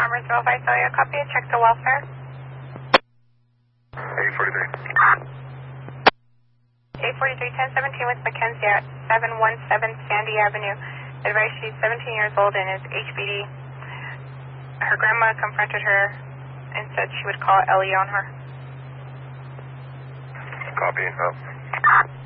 Farmersville, if I saw you a copy, check the welfare. 843. 843-1017 with Mackenzie at 717 Sandy Avenue. Advice, she's 17 years old and is HBD. Her grandma confronted her and said she would call Ellie on her. Copy,